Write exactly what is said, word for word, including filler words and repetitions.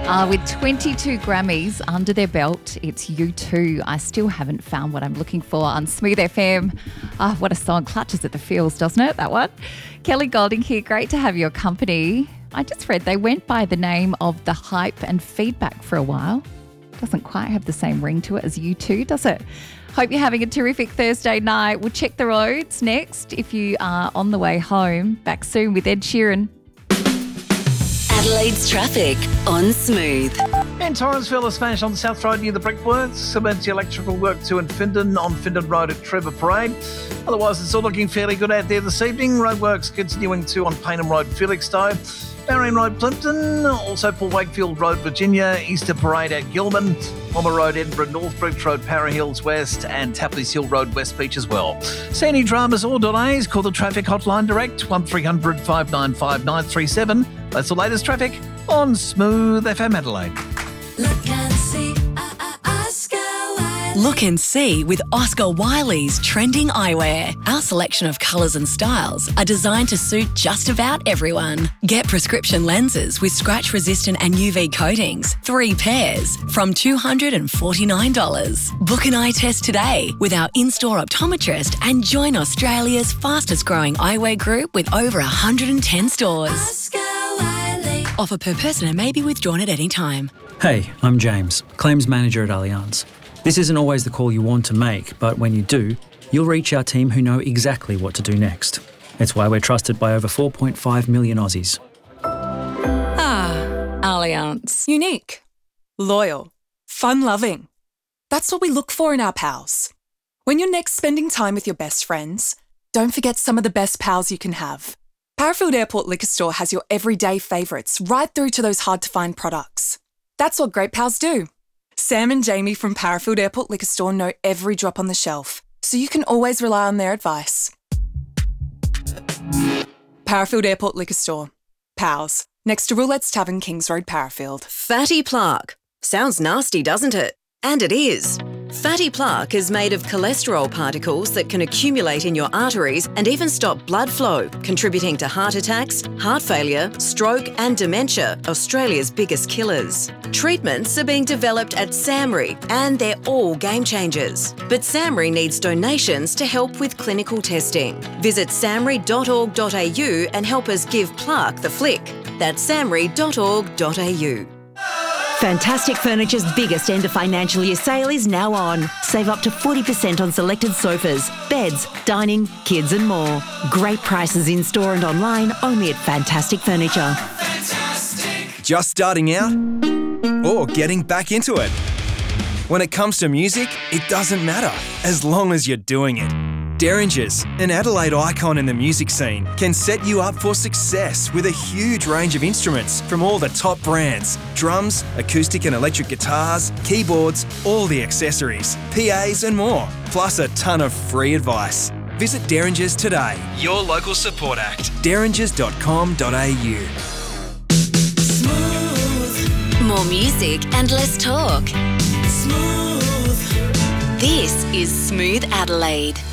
Uh, with twenty-two Grammys under their belt, it's U two. I still haven't found what I'm looking for on Smooth F M. Ah, what a song. Clutches at the feels, doesn't it, that one? Kelly Golding here. Great to have your company. I just read they went by the name of The Hype and Feedback for a while. Doesn't quite have the same ring to it as U two, does it? Hope you're having a terrific Thursday night. We'll check the roads next if you are on the way home. Back soon with Ed Sheeran. Adelaide's traffic on Smooth. In Torrensville, a smash on the South Road near the Brickworks. Cement electrical work to in Findon on Findon Road at Trevor Parade. Otherwise, it's all looking fairly good out there this evening. Roadworks continuing to on Paynham Road, Felixstowe. Barron Road, Plimpton. Also Paul Wakefield Road, Virginia. Easter Parade at Gilman. Palmer Road, Edinburgh, North Brooks Road, Para Hills West. And Tapley's Hill Road, West Beach as well. See any dramas or delays? Call the traffic hotline direct, one three hundred five nine five nine three seven. That's the latest traffic on Smooth F M Adelaide. Look and see, uh, uh, Oscar Wiley. Look and see with Oscar Wiley's trending eyewear. Our selection of colours and styles are designed to suit just about everyone. Get prescription lenses with scratch-resistant and U V coatings, three pairs, from two hundred forty-nine dollars. Book an eye test today with our in-store optometrist and join Australia's fastest-growing eyewear group with over one hundred ten stores. Oscar Wiley. Offer per person and may be withdrawn at any time. Hey, I'm James, Claims Manager at Allianz. This isn't always the call you want to make, but when you do, you'll reach our team who know exactly what to do next. It's why we're trusted by over four point five million Aussies. Ah, Allianz. Unique, loyal, fun-loving. That's what we look for in our pals. When you're next spending time with your best friends, don't forget some of the best pals you can have. Parafield Airport Liquor Store has your everyday favourites right through to those hard-to-find products. That's what great pals do. Sam and Jamie from Parafield Airport Liquor Store know every drop on the shelf, so you can always rely on their advice. Parafield Airport Liquor Store. Pals. Next to Roulette's Tavern, Kings Road, Parafield. Fatty plaque. Sounds nasty, doesn't it? And it is. Fatty plaque is made of cholesterol particles that can accumulate in your arteries and even stop blood flow, contributing to heart attacks, heart failure, stroke and dementia, Australia's biggest killers. Treatments are being developed at SAMRI and they're all game changers. But SAMRI needs donations to help with clinical testing. Visit samri dot org dot a u and help us give plaque the flick. That's samri dot org dot a u. Fantastic Furniture's biggest end of financial year sale is now on. Save up to forty percent on selected sofas, beds, dining, kids and more. Great prices in store and online only at Fantastic Furniture. Fantastic. Just starting out or getting back into it? When it comes to music, it doesn't matter as long as you're doing it. Derringers, an Adelaide icon in the music scene, can set you up for success with a huge range of instruments from all the top brands. Drums, acoustic and electric guitars, keyboards, all the accessories, P As and more, plus a ton of free advice. Visit Derringers today, your local support act, derringers dot com dot a u. Smooth. More music and less talk. Smooth. This is Smooth Adelaide.